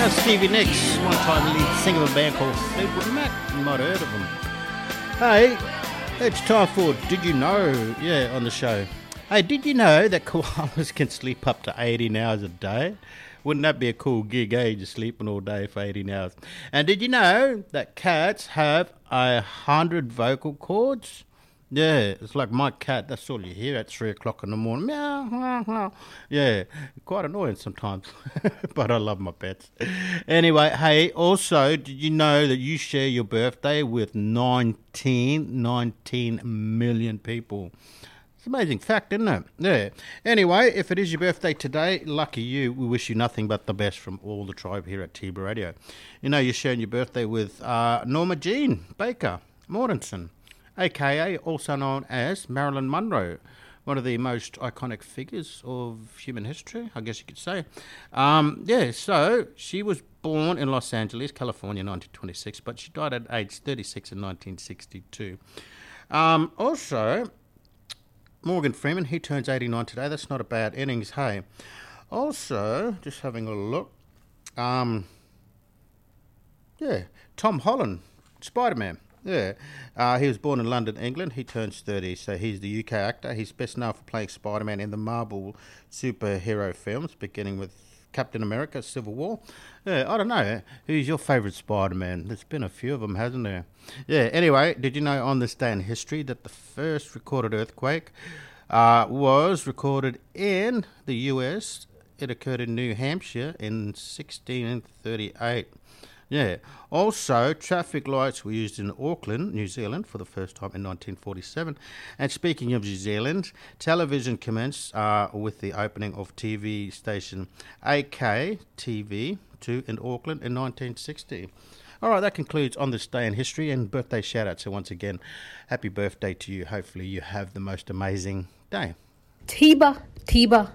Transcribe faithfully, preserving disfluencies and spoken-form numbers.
Stevie Nicks, one-time lead singer of a band called Fleetwood Mac. You might have heard of them. Hey, it's time for Did You Know? Yeah, on the show. Hey, did you know that koalas can sleep up to eighteen hours a day? Wouldn't that be a cool gig, eh? Just sleeping all day for eighteen hours. And did you know that cats have a hundred vocal cords? Yeah, it's like my cat, that's all you hear at three o'clock in the morning. Meow, meow, meow. Yeah, quite annoying sometimes, but I love my pets. Anyway, hey, also, did you know that you share your birthday with nineteen, nineteen million people? It's an amazing fact, isn't it? Yeah. Anyway, if it is your birthday today, lucky you. We wish you nothing but the best from all the tribe here at T B Radio. You know, you're sharing your birthday with uh, Norma Jean Baker Mortensen, a k a also known as Marilyn Monroe, one of the most iconic figures of human history, I guess you could say. Um, yeah, so she was born in Los Angeles, California, nineteen twenty-six, but she died at age thirty-six in nineteen sixty-two. Um, also, Morgan Freeman, he turns eighty-nine today. That's not a bad innings, hey. Also, just having a look, um, yeah, Tom Holland, Spider-Man. Yeah, uh, he was born in London, England. He turns thirty, so he's the U K actor. He's best known for playing Spider-Man in the Marvel superhero films, beginning with Captain America, Civil War. Yeah, I don't know. Who's your favourite Spider-Man? There's been a few of them, hasn't there? Yeah, anyway, did you know on this day in history that the first recorded earthquake uh, was recorded in the U S? It occurred in New Hampshire in sixteen thirty-eight. Yeah. Also, traffic lights were used in Auckland, New Zealand, for the first time in nineteen forty-seven. And speaking of New Zealand, television commenced uh, with the opening of T V station A K T V two in Auckland in nineteen sixty. All right, that concludes On This Day in History and birthday shout-out. So once again, happy birthday to you. Hopefully you have the most amazing day. Tiba, Tiba,